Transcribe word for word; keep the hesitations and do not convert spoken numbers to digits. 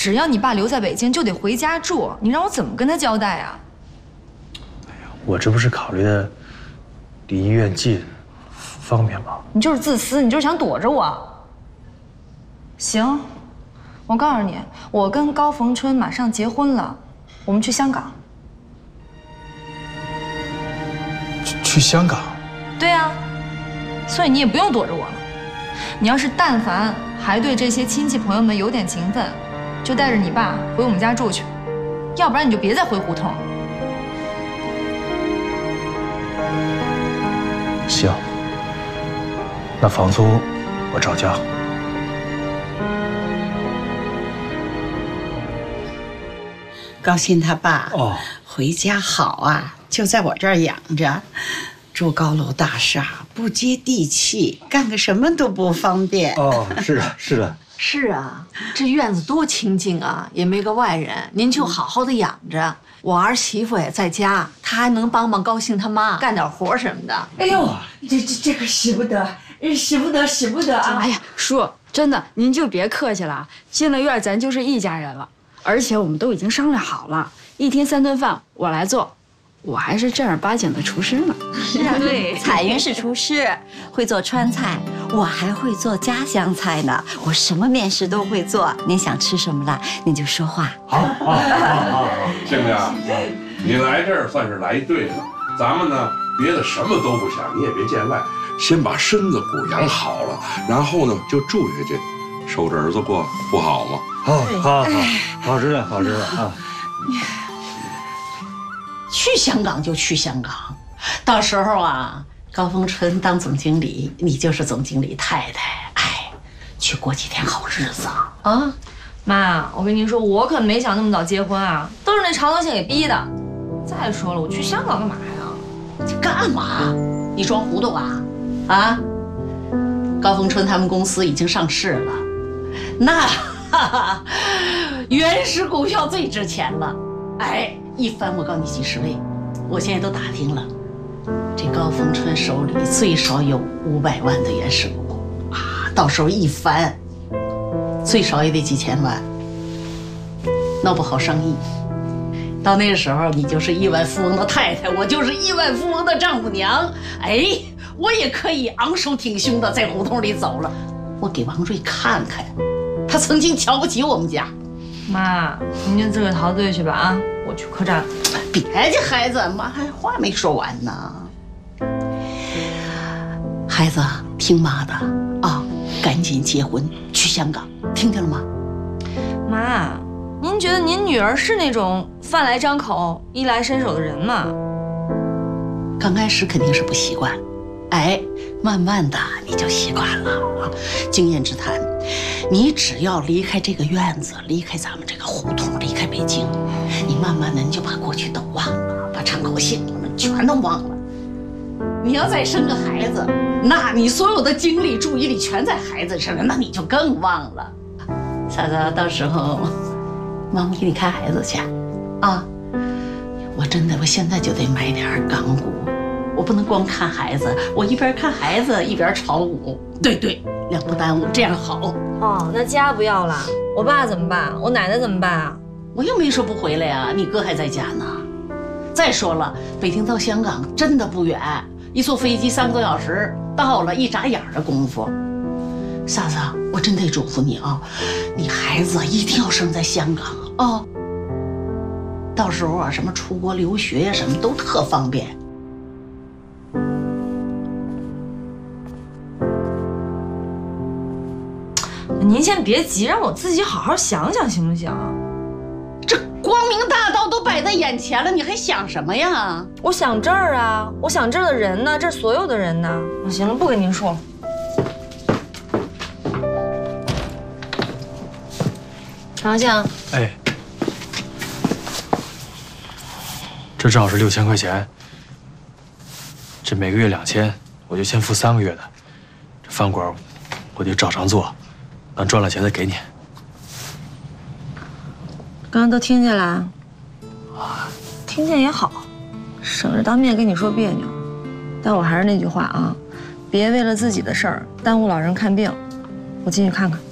只要你爸留在北京，就得回家住，你让我怎么跟他交代啊？ 哎呀，我这不是考虑的离医院近，方便吗？ 你就是自私，你就是想躲着我。行，我告诉你，我跟高逢春马上结婚了，我们去香港。 去去香港？ 对啊，所以你也不用躲着我了。你要是但凡还对这些亲戚朋友们有点情分，就带着你爸回我们家住去，要不然你就别再回胡同了。 行，那房租我照交。 高鑫他爸哦， 回家好啊，就在我这儿养着，住高楼大厦不接地气，干个什么都不方便。 哦，是的，是的。 是啊，这院子多清静啊，也没个外人，您就好好的养着。我儿媳妇也在家，她还能帮帮高兴他妈干点活什么的。 哎呦，这这这个使不得，使不得，使不得啊！ 哎呀，叔，真的您就别客气了，进了院咱就是一家人了。而且我们都已经商量好了，一天三顿饭我来做，我还是正儿八经的厨师呢。 是啊，对，彩云是厨师，会做川菜，我还会做家乡菜呢。我什么面食都会做，您想吃什么了，您就说话。 好，好，好，好，亲家，你来这儿算是来对了。咱们呢，别的什么都不想，你也别见外，先把身子骨养好了，然后呢就住下去，守着儿子过，不好吗？ 好，好，好，好知道，好知道啊。 去香港就去香港，到时候啊，高逢春当总经理，你就是总经理太太，哎，去过几天好日子啊！ 妈，我跟您说，我可没想那么早结婚啊，都是那常德信给逼的。再说了，我去香港干嘛呀？ 你干嘛？你装糊涂啊？啊？高逢春他们公司已经上市了，那哈哈，原始股票最值钱了。哎，一翻我告诉你几十位，我现在都打听了，这高逢春手里最少有五百万的原始股啊，到时候一翻，最少也得几千万，闹不好上亿。到那个时候，你就是亿万富翁的太太，我就是亿万富翁的丈母娘。哎，我也可以昂首挺胸的在胡同里走了。我给王瑞看看，他曾经瞧不起我们家。 妈，您就自个陶醉去吧啊！我去客栈。 别介，孩子，妈还话没说完呢。孩子，听妈的啊，赶紧结婚去香港，听见了吗？ 妈，您觉得您女儿是那种饭来张口、衣来伸手的人吗？ 刚开始肯定是不习惯，哎，慢慢的你就习惯了啊。经验之谈，你只要离开这个院子，离开咱们这个胡同，离开北京，你慢慢的你就把过去都忘了，把张口信们全都忘了。你要再生个孩子，那你所有的精力、注意力全在孩子身上，那你就更忘了。嫂子，到时候妈妈给你看孩子去啊。我真的，我现在就得买点港股，我不能光看孩子，我一边看孩子一边炒股。对对，两不耽误，这样好。 哦，那家不要了，我爸怎么办？我奶奶怎么办啊？ 我又没说不回来呀，你哥还在家呢。再说了，北京到香港真的不远，一坐飞机三个多小时到了，一眨眼的功夫。嫂子，我真得嘱咐你啊，你孩子一定要生在香港啊。到时候啊，什么出国留学呀，什么都特方便。 您先别急，让我自己好好想想，行不行？ 这光明大道都摆在眼前了，你还想什么呀？ 我想这儿啊，我想这儿的人呢，这儿所有的人呢。行了，不跟您说了。常香， 哎。这正好是六千块钱，这每个月两千，我就先付三个月的。这饭馆我就照常做，等赚了钱再给你。 刚刚都听见了？啊，听见也好，省着当面跟你说别扭。但我还是那句话啊，别为了自己的事儿耽误老人看病。我进去看看。